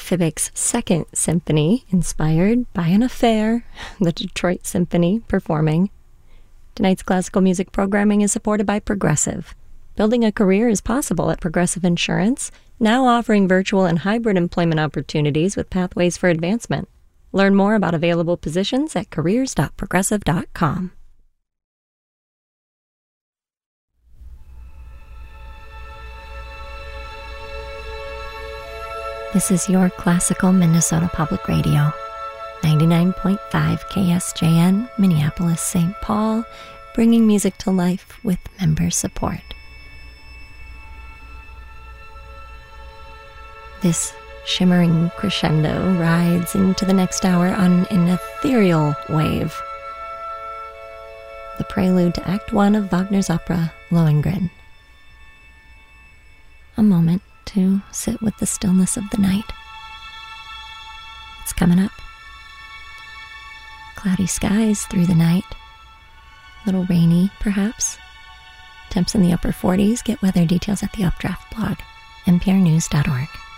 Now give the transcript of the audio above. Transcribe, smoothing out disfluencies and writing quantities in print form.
Fibic's Second Symphony, inspired by an affair, the Detroit Symphony performing. Tonight's classical music programming is supported by Progressive. Building a career is possible at Progressive Insurance, now offering virtual and hybrid employment opportunities with pathways for advancement. Learn more about available positions at careers.progressive.com. This is your classical Minnesota Public Radio, 99.5 KSJN, Minneapolis, St. Paul, bringing music to life with member support. This shimmering crescendo rides into the next hour on an ethereal wave. The prelude to Act 1 of Wagner's opera, Lohengrin. A moment to sit with the stillness of the night. It's coming up. Cloudy skies through the night. A little rainy, perhaps. Temps in the upper 40s. Get weather details at the Updraft blog, nprnews.org.